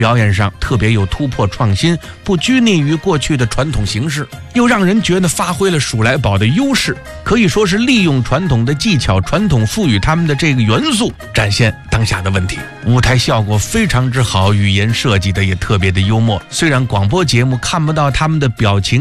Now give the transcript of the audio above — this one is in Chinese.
表演上特别有突破创新，不拘泥于过去的传统形式，又让人觉得发挥了数来宝的优势，可以说是利用传统的技巧，传统赋予他们的这个元素，展现当下的问题。舞台效果非常之好，语言设计的也特别的幽默。虽然广播节目看不到他们的表情